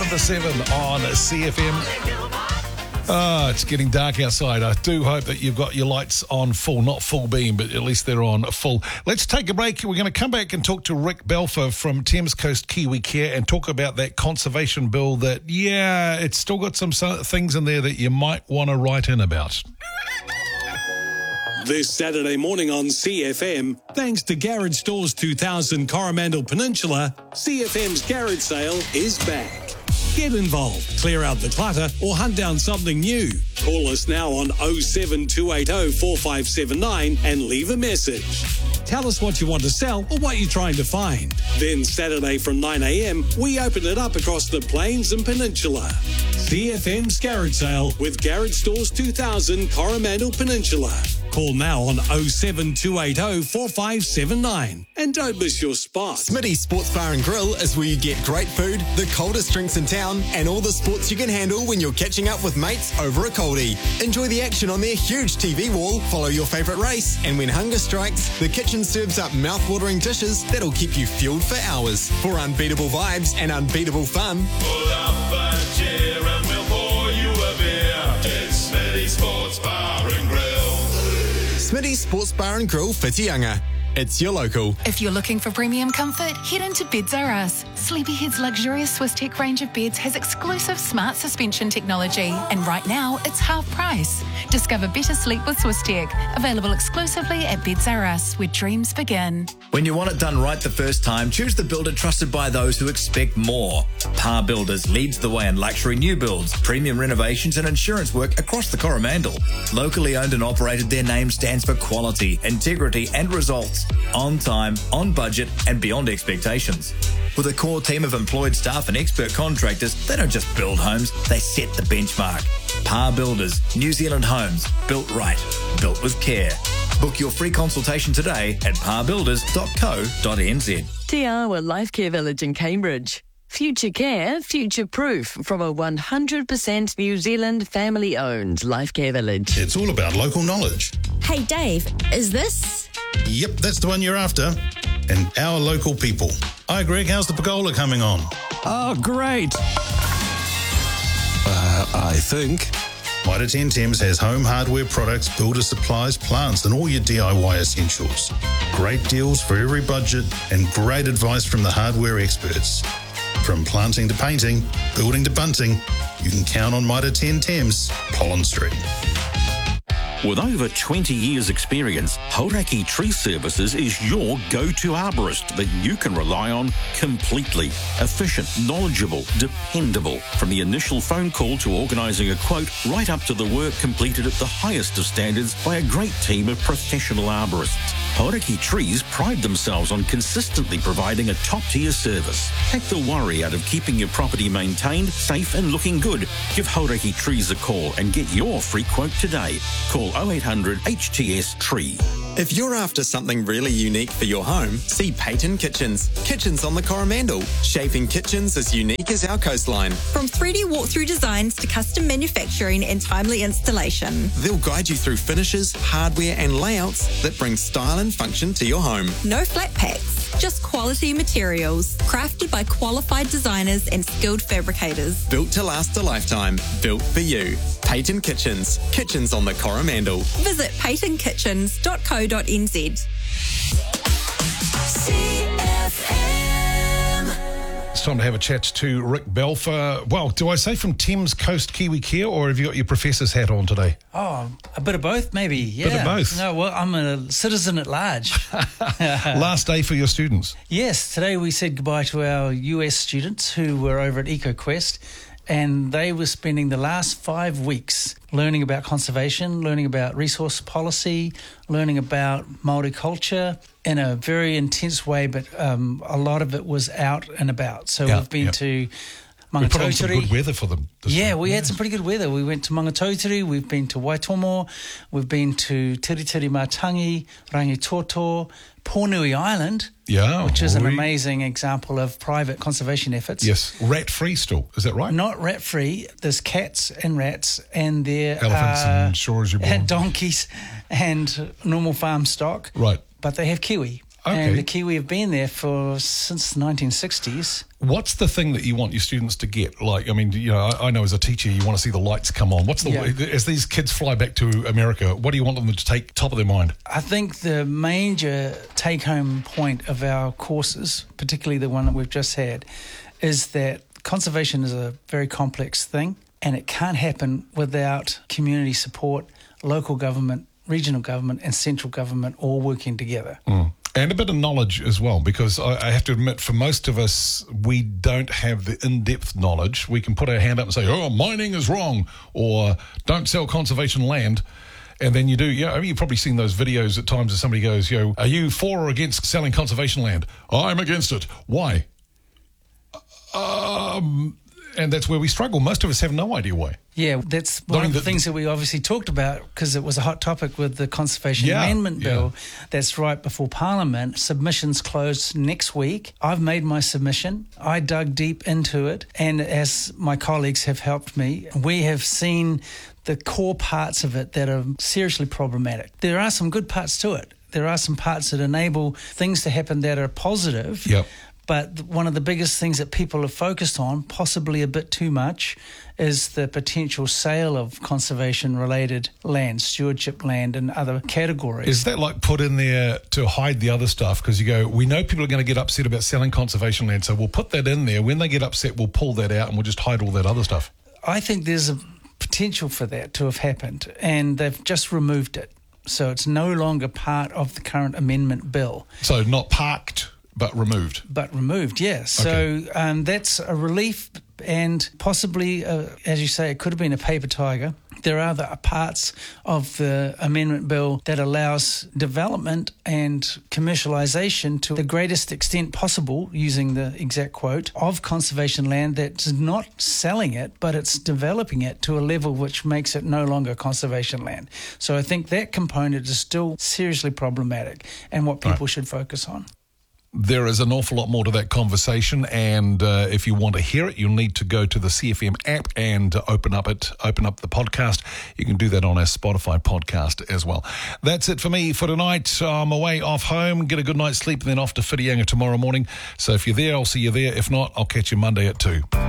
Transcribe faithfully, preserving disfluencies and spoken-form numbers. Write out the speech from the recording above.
seven to seven on C F M. Ah, it's getting dark outside. I do hope that you've got your lights on full, not full beam, but at least they're on full. Let's take a break. We're going to come back and talk to Rick Belfer from Thames Coast Kiwi Care and talk about that conservation bill that, yeah, it's still got some things in there that you might want to write in about. This Saturday morning on C F M, thanks to Garage Stores two thousand Coromandel Peninsula, C F M's garage sale is back. Get involved, clear out the clutter, or hunt down something new. Call us now on oh seven two eight oh four five seven nine and leave a message. Tell us what you want to sell or what you're trying to find. Then Saturday from nine a.m, we open it up across the Plains and Peninsula. C F M's garage sale with Garage Stores two thousand Coromandel Peninsula. Call now on oh seven two eight oh four five seven nine and don't miss your spot. Smitty's Sports Bar and Grill is where you get great food, the coldest drinks in town, and all the sports you can handle when you're catching up with mates over a coldie. Enjoy the action on their huge T V wall, follow your favourite race, and when hunger strikes, the kitchen serves up mouth-watering dishes that'll keep you fueled for hours. For unbeatable vibes and unbeatable fun, pull up a chair and we'll pour you a beer. It's Smitty's Sports Bar and Grill. Smitty's Sports Bar and Grill, Whitianga. It's your local. If you're looking for premium comfort, head into Beds R Us. Sleepyhead's luxurious Swiss Tech range of beds has exclusive smart suspension technology, and right now it's half price. Discover better sleep with Swiss Tech. Available exclusively at Beds R Us, where dreams begin. When you want it done right the first time, choose the builder trusted by those who expect more. Par Builders leads the way in luxury new builds, premium renovations and insurance work across the Coromandel. Locally owned and operated, their name stands for quality, integrity and results. On time, on budget and beyond expectations. With a core team of employed staff and expert contractors, they don't just build homes, they set the benchmark. Par Builders, New Zealand homes, built right, built with care. Book your free consultation today at par builders dot co dot n z. Te Awa Life Care Village in Cambridge. Future care, future proof from a one hundred percent New Zealand family-owned Life Care Village. It's all about local knowledge. Hey Dave, is this? Yep, that's the one you're after. And our local people. Hi Greg, how's the pergola coming on? Oh, great. Uh, I think. Mitre ten Thames has home hardware products, builder supplies, plants and all your D I Y essentials. Great deals for every budget and great advice from the hardware experts. From planting to painting, building to bunting, you can count on Mitre ten Thames, Pollen Street. With over twenty years experience, Hauraki Tree Services is your go-to arborist that you can rely on completely. Efficient, knowledgeable, dependable. From the initial phone call to organising a quote, right up to the work completed at the highest of standards by a great team of professional arborists. Hauraki Trees pride themselves on consistently providing a top-tier service. Take the worry out of keeping your property maintained, safe and looking good. Give Hauraki Trees a call and get your free quote today. Call oh eight hundred H T S Tree. If you're after something really unique for your home, see Peyton Kitchens. Kitchens on the Coromandel. Shaping kitchens as unique as our coastline. From three D walkthrough designs to custom manufacturing and timely installation. They'll guide you through finishes, hardware and layouts that bring style and function to your home. No flat packs, just quality materials. Crafted by qualified designers and skilled fabricators. Built to last a lifetime. Built for you. Peyton Kitchens. Kitchens on the Coromandel. Visit peyton kitchens dot co dot n z. It's time to have a chat to Rick Belfer. Well, do I say from Thames Coast Kiwi Care, or have you got your professor's hat on today? Oh, a bit of both, maybe. Yeah. Bit of both. No, well, I'm a citizen at large. Last day for your students. Yes, today we said goodbye to our U S students who were over at EcoQuest, and they were spending the last five weeks learning about conservation, learning about resource policy, learning about Māori culture in a very intense way, but um, a lot of it was out and about. So yeah, we've been yeah. to Maungatautari. We put on some good weather for them. Yeah, we had some pretty good weather. We went to Maungatautari, we've been to Waitomo, we've been to Tiritiri Mātangi, Rangitoto, Pōnui Island, yeah, which is an we... amazing example of private conservation efforts. Yes, rat-free still, is that right? Not rat-free. There's cats and rats, and there elephants are and sure as you're born. donkeys and normal farm stock. Right. But they have kiwi. Okay. And the Kiwi have been there for since the nineteen sixties. What's the thing that you want your students to get? Like, I mean, you know, I, I know as a teacher, you want to see the lights come on. What's the Yeah. as these kids fly back to America? What do you want them to take top of their mind? I think the major take-home point of our courses, particularly the one that we've just had, is that conservation is a very complex thing, and it can't happen without community support, local government, regional government, and central government all working together. Mm. And a bit of knowledge as well, because I, I have to admit, for most of us, we don't have the in-depth knowledge. We can put our hand up and say, oh, mining is wrong, or don't sell conservation land. And then you do, yeah, I mean, you've probably seen those videos at times that somebody goes, you know, are you for or against selling conservation land? I'm against it. Why? Um, and that's where we struggle. Most of us have no idea why. Yeah, that's one I mean, of the, the things that we obviously talked about because it was a hot topic with the Conservation Yeah, Amendment yeah. Bill that's right before Parliament. Submissions close next week. I've made my submission. I dug deep into it, and as my colleagues have helped me, we have seen the core parts of it that are seriously problematic. There are some good parts to it. There are some parts that enable things to happen that are positive. Yep. But one of the biggest things that people have focused on, possibly a bit too much, is the potential sale of conservation-related land, stewardship land and other categories. Is that like put in there to hide the other stuff? Because you go, we know people are going to get upset about selling conservation land, so we'll put that in there. When they get upset, we'll pull that out and we'll just hide all that other stuff. I think there's a potential for that to have happened, and they've just removed it. So it's no longer part of the current amendment bill. So not parked, but removed. But removed, yes. So Okay. um, that's a relief, and possibly, uh, as you say, it could have been a paper tiger. There are other parts of the amendment bill that allows development and commercialisation to the greatest extent possible, using the exact quote, of conservation land that's not selling it, but it's developing it to a level which makes it no longer conservation land. So I think that component is still seriously problematic and what people Right. should focus on. There is an awful lot more to that conversation, and uh, if you want to hear it, you'll need to go to the C F M app and open up it, open up the podcast. You can do that on our Spotify podcast as well. That's it for me for tonight. I'm away off home, get a good night's sleep, and then off to Whitianga tomorrow morning. So if you're there, I'll see you there. If not, I'll catch you Monday at two.